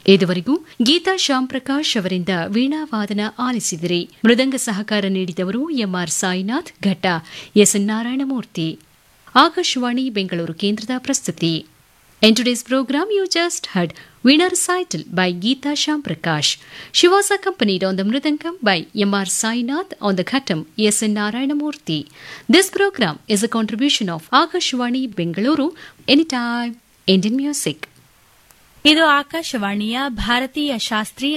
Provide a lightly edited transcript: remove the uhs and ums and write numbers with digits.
ಇದುವರೆಗೂ ಗೀತಾ ಶ್ಯಾಮ್ ಪ್ರಕಾಶ್ ಅವರಿಂದ ವೀಣಾವಾದನ ಆಲಿಸಿದಿರಿ. ಮೃದಂಗ ಸಹಕಾರ ನೀಡಿದವರು ಎಂಆರ್ ಸಾಯಿನಾಥ್, ಘಟ್ಟ ಎಸ್ಎನ್ ನಾರಾಯಣಮೂರ್ತಿ. ಆಕಾಶವಾಣಿ ಬೆಂಗಳೂರು ಕೇಂದ್ರದ ಪ್ರಸ್ತುತಿ. In today's program, you just heard Veena recital by Geeta Sham Prakash. She was accompanied on the Mridangam by M.R. Sainath, on the Ghattam S.N. Narayanamurthy. This program is a contribution of Akashvani Bengaluru, Anytime Indian Music. ಇದು ಆಕಾಶವಾಣಿಯ ಭಾರತೀಯ ಶಾಸ್ತ್ರೀಯ